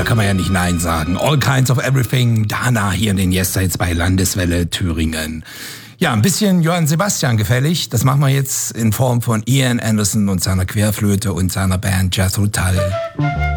kann man ja nicht Nein sagen. All Kinds of Everything, Dana hier in den Yesterdays bei Landeswelle Thüringen. Ja, ein bisschen Johann Sebastian gefällig. Das machen wir jetzt in Form von Ian Anderson und seiner Querflöte und seiner Band Jethro Tull.